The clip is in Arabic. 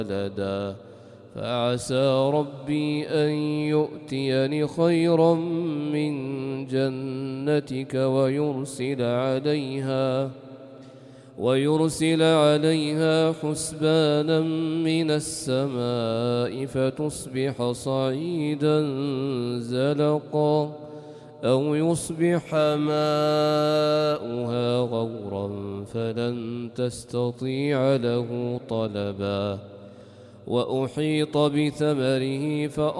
ولدا فعسى ربي أن يؤتيني خيرا من جنتك ويرسل عليها حسبانا من السماء فتصبح صعيدا زلقا أو يصبح ماؤها غورا فلن تستطيع له طلبا وأحيط بثمره